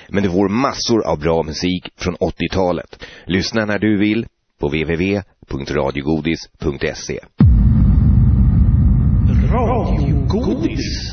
Men det får massor av bra musik från 80-talet. Lyssna när du vill på www.radiogodis.se. Radiogodis.